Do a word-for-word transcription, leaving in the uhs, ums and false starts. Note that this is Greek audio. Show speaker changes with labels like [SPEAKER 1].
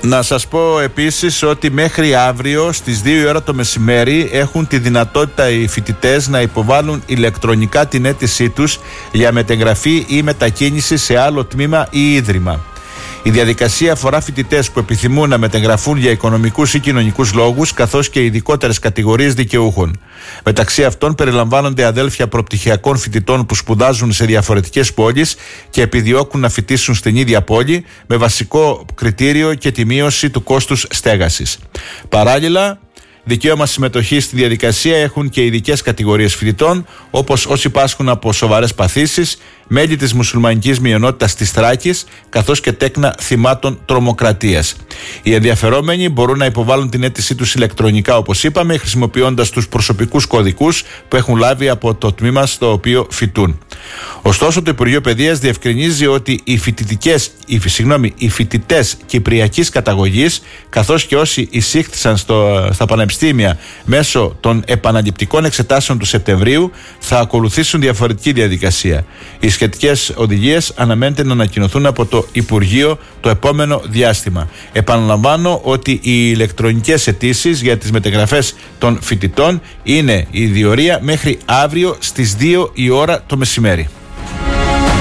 [SPEAKER 1] Να σας πω επίσης ότι μέχρι αύριο στις δύο η ώρα το μεσημέρι έχουν τη δυνατότητα οι φοιτητές να υποβάλουν ηλεκτρονικά την αίτησή τους για μετεγγραφή ή μετακίνηση σε άλλο τμήμα ή ίδρυμα. Η διαδικασία αφορά φοιτητές που επιθυμούν να μετεγγραφούν για οικονομικούς ή κοινωνικούς λόγους, καθώς και ειδικότερες κατηγορίες δικαιούχων. Μεταξύ αυτών περιλαμβάνονται αδέλφια προπτυχιακών φοιτητών που σπουδάζουν σε διαφορετικές πόλεις και επιδιώκουν να φοιτήσουν στην ίδια πόλη, με βασικό κριτήριο και τη μείωση του κόστους στέγασης. Παράλληλα, δικαίωμα συμμετοχής στη διαδικασία έχουν και ειδικές κατηγορίες φοιτητών, όπως όσοι πάσχουν από σοβαρές παθήσεις, μέλη της μουσουλμανικής μειονότητας της Θράκης, καθώς και τέκνα θυμάτων τρομοκρατίας. Οι ενδιαφερόμενοι μπορούν να υποβάλουν την αίτησή τους ηλεκτρονικά, όπως είπαμε, χρησιμοποιώντας τους προσωπικούς κωδικούς που έχουν λάβει από το τμήμα στο οποίο φοιτούν. Ωστόσο, το Υπουργείο Παιδείας διευκρινίζει ότι οι φοιτητικές, οι, συγγνώμη, οι φοιτητές κυπριακής καταγωγής, καθώς και όσοι εισήχθησαν στο, στα πανεπιστήμια μέσω των επαναληπτικών εξετάσεων του Σεπτεμβρίου, θα ακολουθήσουν διαφορετική διαδικασία. Οι σχετικές οδηγίες αναμένεται να ανακοινωθούν από το Υπουργείο το επόμενο διάστημα. Επαναλαμβάνω ότι οι ηλεκτρονικές αιτήσεις για τις μετεγραφές των φοιτητών είναι η διορία μέχρι αύριο στις δύο η ώρα το μεσημέρι.